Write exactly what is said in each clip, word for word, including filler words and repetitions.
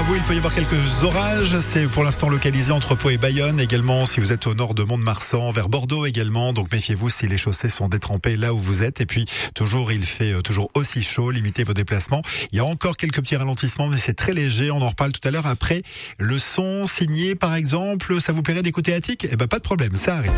vous, il peut y avoir quelques orages. C'est pour l'instant localisé entre Pau et Bayonne. Également, si vous êtes au nord de Mont-de-Marsan, vers Bordeaux également. Donc méfiez-vous si les chaussées sont détrempées là où vous êtes. Et puis, toujours, il fait toujours aussi chaud. Limitez vos déplacements. Il y a encore quelques petits ralentissements, mais c'est très léger. On en reparle tout à l'heure. Après, le son signé, par exemple, ça vous plairait d'écouter Attic? Eh ben, pas de problème, ça arrive.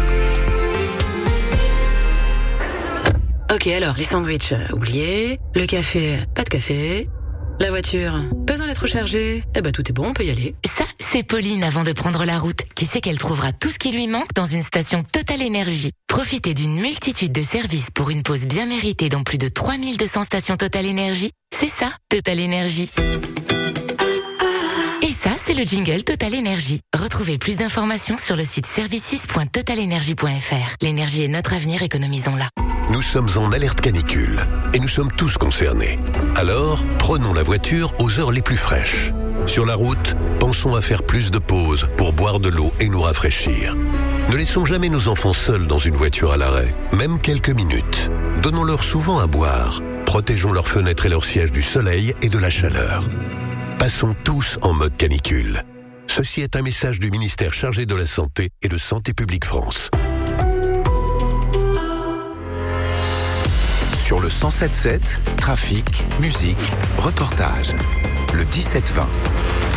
Ok, alors, les sandwichs, euh, oubliez. Le café, pas de café. La voiture, besoin d'être rechargée. Eh ben, tout est bon, on peut y aller. Ça, c'est Pauline avant de prendre la route, qui sait qu'elle trouvera tout ce qui lui manque dans une station Total Énergie. Profitez d'une multitude de services pour une pause bien méritée dans plus de trois mille deux cents stations Total Énergie. C'est ça, Total Énergie. Et ça, c'est le jingle Total Énergie. Retrouvez plus d'informations sur le site services point total énergie point f r. L'énergie est notre avenir, économisons-la. Nous sommes en alerte canicule et nous sommes tous concernés. Alors, prenons la voiture aux heures les plus fraîches. Sur la route, pensons à faire plus de pauses pour boire de l'eau et nous rafraîchir. Ne laissons jamais nos enfants seuls dans une voiture à l'arrêt, même quelques minutes. Donnons-leur souvent à boire. Protégeons leurs fenêtres et leurs sièges du soleil et de la chaleur. Passons tous en mode canicule. Ceci est un message du ministère chargé de la Santé et de Santé publique France. Sur le cent sept sept, trafic, musique, reportage. Le dix-sept vingt.